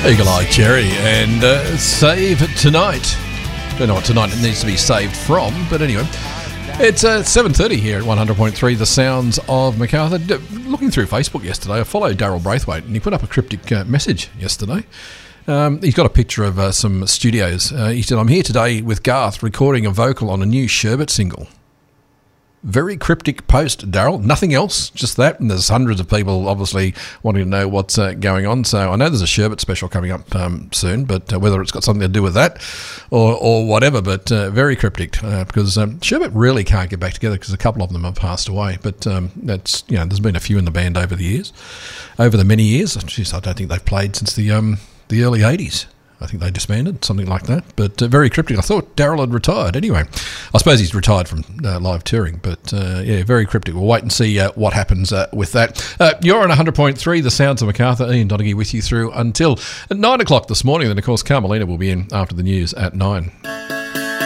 Eagle Eye Cherry and Save Tonight. Don't know what tonight it needs to be saved from, but anyway. It's 7:30 here at 100.3 The Sounds of Macarthur. Looking through Facebook yesterday, I followed Daryl Braithwaite and he put up a cryptic message yesterday. He's got a picture of some studios. He said, "I'm here today with Garth recording a vocal on a new Sherbet single." Very cryptic post, Daryl. Nothing else, just that. And there's hundreds of people obviously wanting to know what's going on. So I know there's a Sherbet special coming up soon, but whether it's got something to do with that or whatever, but very cryptic because Sherbet really can't get back together because a couple of them have passed away. But that's, you know, there's been a few in the band over the many years. Jeez, I don't think they've played since the early 80s. I think they disbanded, something like that. But very cryptic. I thought Daryl had retired. Anyway, I suppose he's retired from live touring. But, yeah, very cryptic. We'll wait and see what happens with that. You're on 100.3, The Sounds of Macarthur. Ian Donaghy with you through until 9 o'clock this morning. Then, of course, Carmelina will be in after the news at 9.